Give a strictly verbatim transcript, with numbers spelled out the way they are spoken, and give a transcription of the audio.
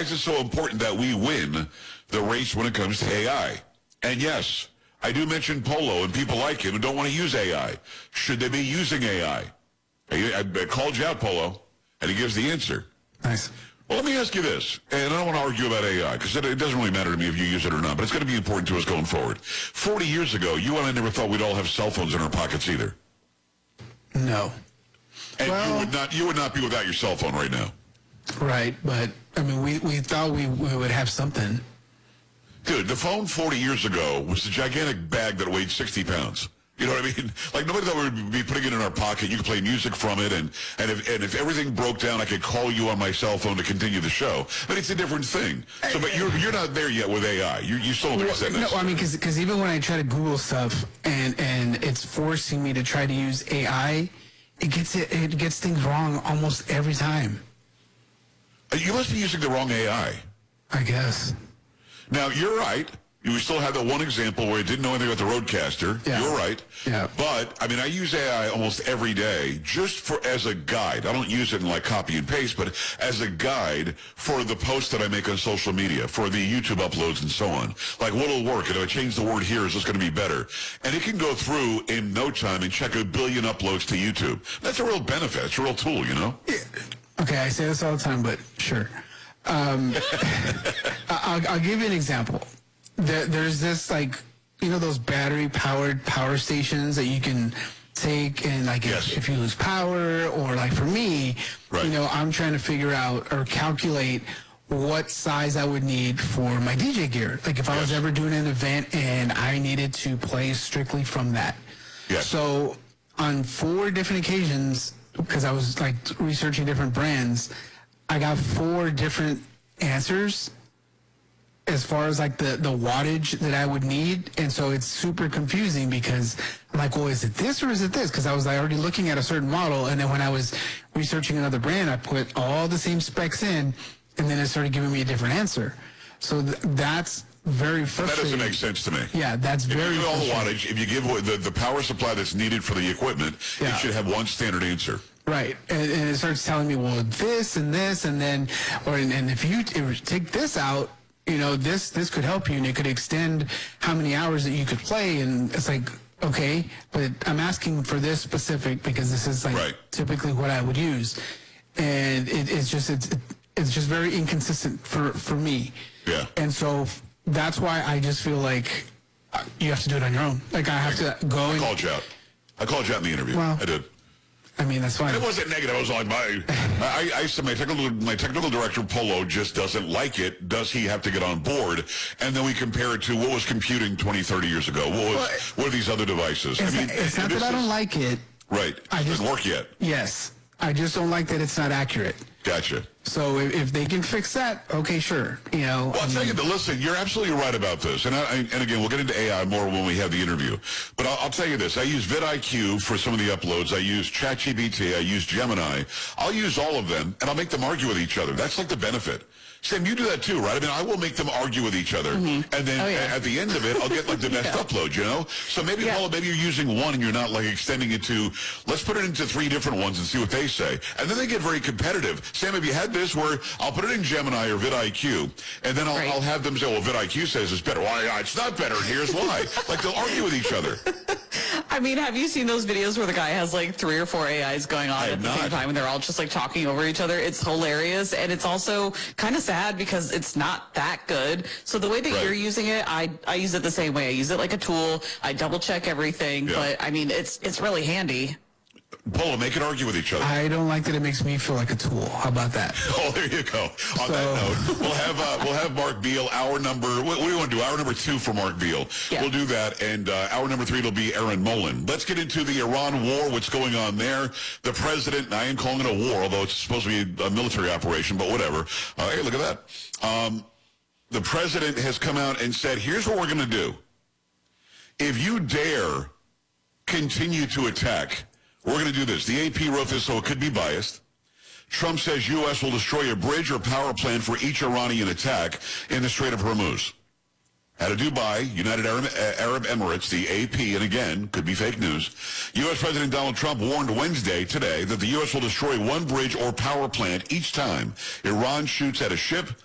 is it so important that we win the race when it comes to A I? And yes, I do mention Polo and people like him who don't want to use A I. Should they be using A I? I, I called you out, Polo, and he gives the answer. Nice. Well, let me ask you this, and I don't want to argue about A I, because it, it doesn't really matter to me if you use it or not, but it's going to be important to us going forward. Forty years ago, you and I never thought we'd all have cell phones in our pockets either. No. And well, you would not you would not be without your cell phone right now. Right, but, I mean, we, we thought we, we would have something. Dude, the phone forty years ago was the gigantic bag that weighed sixty pounds. You know what I mean? Like, nobody thought we would be putting it in our pocket. You could play music from it, and, and, if, and if everything broke down, I could call you on my cell phone to continue the show. But it's a different thing. So, but you're you're not there yet with A I. You you still don't understand No, this. I mean, because even when I try to Google stuff and, and it's forcing me to try to use A I, it gets it, it gets things wrong almost every time. You must be using the wrong A I. I guess. Now, you're right. You still have that one example where you didn't know anything about the Roadcaster. Yeah. You're right. Yeah. But, I mean, I use A I almost every day just for as a guide. I don't use it in, like, copy and paste, but as a guide for the posts that I make on social media, for the YouTube uploads and so on. Like, what'll work? And if I change the word here, is this going to be better? And it can go through in no time and check a billion uploads to YouTube. That's a real benefit. It's a real tool, you know? Yeah. Okay, I say this all the time, but sure. Um, I'll, I'll give you an example. There, there's this, like, you know, those battery-powered power stations that you can take and, like, yes. if, if you lose power, or, like, for me, right. you know, I'm trying to figure out or calculate what size I would need for my D J gear. Like, if I yes. was ever doing an event and I needed to play strictly from that. Yes. So, on four different occasions, because I was, like, researching different brands, I got four different answers as far as, like, the, the wattage that I would need. And so it's super confusing because I'm like, well, is it this or is it this? Because I was like, already looking at a certain model. And then when I was researching another brand, I put all the same specs in, and then it started giving me a different answer. So th- that's very frustrating. That doesn't make sense to me. Yeah, that's if very you give all the frustrating. wattage, if you give the, the power supply that's needed for the equipment, Yeah. it should have one standard answer. Right, and, and it starts telling me, well, this and this, and then, or and, and if you if take this out, you know, this this could help you, and it could extend how many hours that you could play, and it's like, okay, but I'm asking for this specific because this is like right. typically what I would use, and it, it's just it's it's just very inconsistent for for me. Yeah, and so that's why I just feel like you have to do it on your own. Like I have to go. I and, called you out. I called you out in the interview. Well, I did. I mean, that's fine. And it wasn't negative. I was like, my, I, I said my technical, my technical director, Polo, just doesn't like it. Does he have to get on board? And then we compare it to what was computing twenty, thirty years ago. What was, well, what are these other devices? It's I mean, not, it's not that I don't like it. Right. I It just, doesn't work yet. Yes. I just don't like that it's not accurate. Gotcha. So if, if they can fix that, okay, sure. You know. Well, I'll tell you, listen, you're absolutely right about this. And, I, and again, we'll get into A I more when we have the interview. But I'll, I'll tell you this. I use vidIQ for some of the uploads. I use ChatGPT. I use Gemini. I'll use all of them, and I'll make them argue with each other. That's like the benefit. Sam, you do that too, right? I mean, I will make them argue with each other. Mm-hmm. And then oh, yeah. at the end of it, I'll get like the best yeah. upload, you know? So maybe, yeah. Paula, maybe you're using one and you're not like extending it to, let's put it into three different ones and see what they say. And then they get very competitive. Sam, have you had this where I'll put it in Gemini or vidIQ, and then I'll, right. I'll have them say, well, vidIQ says it's better. Well, it's not better, and here's why. Like, they'll argue with each other. I mean, have you seen those videos where the guy has like three or four A Is going on at the not. same time and they're all just like talking over each other? It's hilarious, and it's also kind of sad because it's not that good. So the way that right. you're using it, I I use it the same way. I use it like a tool. I double check everything, yeah. but I mean, it's it's really handy. Polo, make it argue with each other. I don't like that it makes me feel like a tool. How about that? Oh, there you go. On so, that note, we'll have uh, we'll have Mark Beal, hour number, what, what do you want to do? Hour number two for Mark Beal. Yeah. We'll do that, and uh, hour number three will be Aaron Mullen. Let's get into the Iran war, what's going on there. The president, I ain't calling it a war, although it's supposed to be a military operation, but whatever. Uh, hey, look at that. Um, the president has come out and said, here's what we're going to do. If you dare continue to attack, we're going to do this. The A P wrote this, so it could be biased. Trump says U S will destroy a bridge or power plant for each Iranian attack in the Strait of Hormuz. Out of Dubai, United Arab, Arab Emirates, the A P, and again, could be fake news, U S President Donald Trump warned Wednesday, today, that the U S will destroy one bridge or power plant each time Iran shoots at a ship,